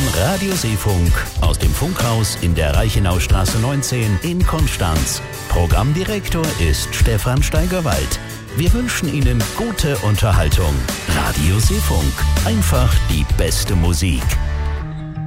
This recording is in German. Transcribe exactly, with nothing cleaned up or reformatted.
Radioseefunk aus dem Funkhaus in der Reichenaustraße neunzehn in Konstanz. Programmdirektor ist Stefan Steigerwald. Wir wünschen Ihnen gute Unterhaltung. Radioseefunk, einfach die beste Musik.